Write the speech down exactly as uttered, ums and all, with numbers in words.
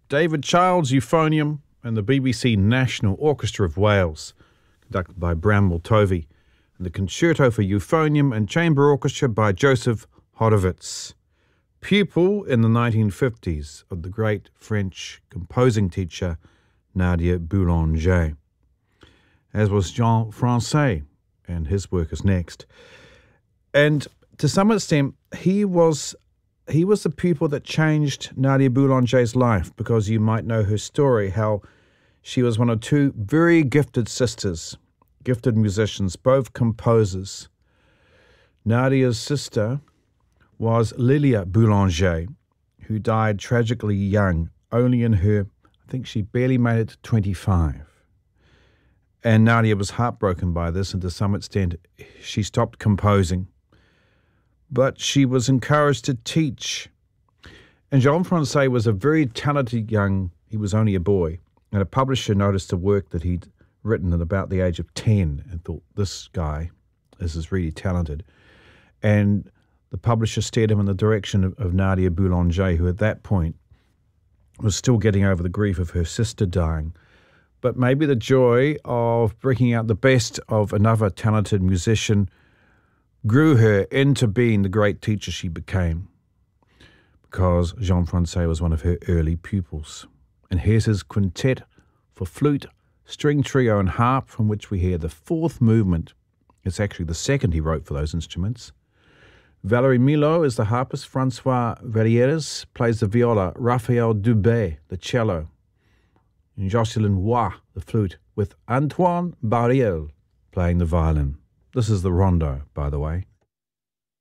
David Child's Euphonium and the B B C National Orchestra of Wales, conducted by Bramwell Tovey, and the Concerto for Euphonium and Chamber Orchestra by Joseph Horowitz, pupil in the nineteen fifties of the great French composing teacher Nadia Boulanger, as was Jean Francais, and his work is next. And to some extent, he was he was the pupil that changed Nadia Boulanger's life, because you might know her story, how she was one of two very gifted sisters, gifted musicians, both composers. Nadia's sister was Lilia Boulanger, who died tragically young, only in her, I think she barely made it to twenty-five. And Nadia was heartbroken by this, and to some extent she stopped composing. But she was encouraged to teach. And Jean Francais was a very talented young, he was only a boy, and a publisher noticed the work that he'd written at about the age of ten and thought, this guy, this is really talented. And the publisher steered him in the direction of, of Nadia Boulanger, who at that point was still getting over the grief of her sister dying. But maybe the joy of bringing out the best of another talented musician grew her into being the great teacher she became, because Jean Francais was one of her early pupils. And here's his quintet for flute, string trio and harp, from which we hear the fourth movement. It's actually the second he wrote for those instruments. Valérie Milot is the harpist, Francois Verrieres plays the viola, Raphael Dubé the cello, and Jocelyn Roy the flute, with Antoine Barriel playing the violin. This is the rondo, by the way.